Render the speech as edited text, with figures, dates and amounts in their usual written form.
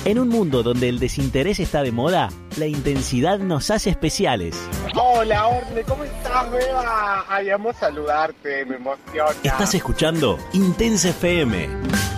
En un mundo donde el desinterés está de moda, la intensidad nos hace especiales. Hola, Orne, ¿cómo estás, Beba? Ay, amo saludarte, me emociona. Estás escuchando Intensa FM.